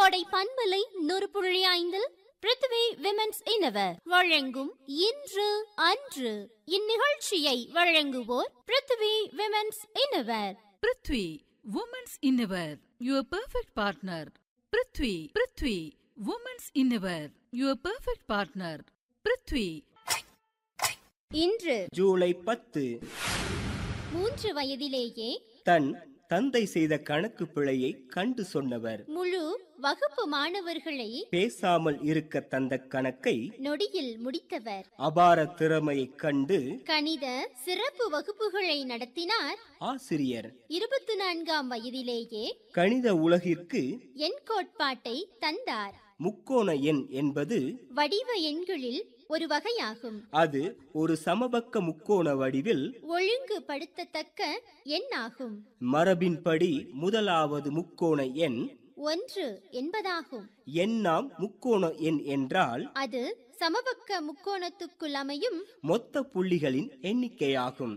கோடை பண்பலை 100.5 பிருத்வி விமென்ஸ் இன்னவர் வழங்கும் இன்று அன்று. இந்நிகழ்ச்சியை வழங்குவோர் Prithvi women's இன்னவர். Prithvi women's இன்னவர், your perfect partner. Prithvi women's இன்னவர், your perfect partner. Prithvi. இன்று ஜூலை 10. 3 வயதிலேயே தன் தந்தை செய்த கணக்கு பிழையை கண்டு சொன்னவர். முழு வகுப்பு மாணவர்களை பேசாமல் இருக்க தந்த கணக்கை நொடியில் முடித்தவர். அபார திறமையை கண்டு கணித சிறப்பு வகுப்புகளை நடத்தினார். ஆசிரியர் 24ஆம் வயதிலேயே கணித உலகிற்கு எண் கோட்பாட்டை தந்தார். முக்கோண எண் என்பது வடிவ எண்களில் ஒரு வகையாகும். அது ஒரு சமபக்க முக்கோண வடிவில் ஒழுங்குபடுத்தத்தக்க எண் ஆகும். மரபின்படி முதலாவது முக்கோண எண் 1 என்பதாகும். எண்ணாம் முக்கோண எண் என்றால் அது சமபக்க முக்கோணத்துக்குள் அமையும் மொத்த புள்ளிகளின் எண்ணிக்கையாகும்.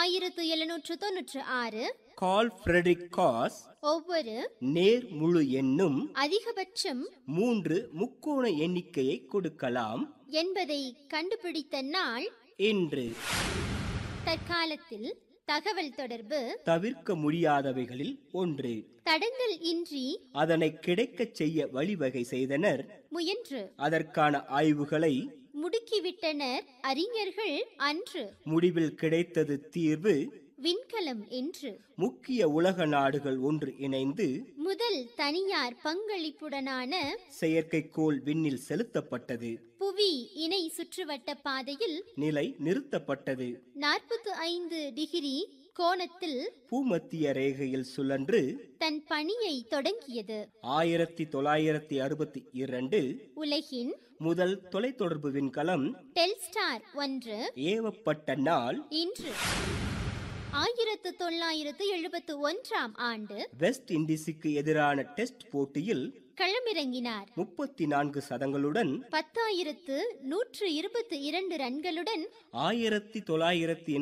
1796 கார்ல் ஃபிரெடரிக் காஸ் ஒவ்வொரு நேர் முழு எண்ணும் அதிகபட்சம் 3 முக்கோண எண்ணிக்கையை கொடுக்கலாம் என்பதை கண்டுபிடித்த நாள் இன்று. தற்காலத்தில் தகவல் தொடர்பு தவிர்க்க முடியாதவைகளில் ஒன்று. தடங்கள் இன்றி அதனை கிடைக்கச் செய்ய வழிவகை செய்தனர். முயன்று அதற்கான ஆய்வுகளை முடுக்கிவிட்டனர் அறிஞர்கள் அன்று. முடிவில் கிடைத்தது தீர்வு விண்கலம் என்று. முக்கிய உலக நாடுகள் ஒன்று இணைந்து முதல் தனியார் பங்களிப்புடனான செயற்கைக்கோள் விண்ணில் செலுத்தப்பட்டது. புவி இணை சுற்றுவட்ட பாதையில் நிலை நிறுத்தப்பட்டது. 45 டிகிரி கோணத்தில் பூமத்திய ரேகையில் சுழன்று தன் பணியை தொடங்கியது. 1962 உலகின் முதல் தொலைத்தொடர்பு விண்கலம் டெல்ஸ்டார் 1 ஏவப்பட்ட நாள் இன்று. 1971ஆம் ஆண்டு வெஸ்ட் இண்டீஸுக்கு எதிரான டெஸ்ட் போட்டியில் களமிறங்கினார். 34 சதங்களுடன் 10,122 ரன்களுடன் 1980